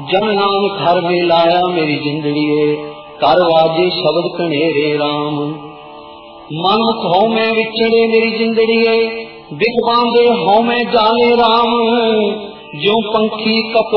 जन नानक हर मिलाया मेरी जिंदड़िए, कर वाजे शब्द कनेरे राम। मन मुख हो मैं विछड़े मेरी जिंदड़िए, बिख बांधे हो मैं जाले राम। ज्यों पंखी कप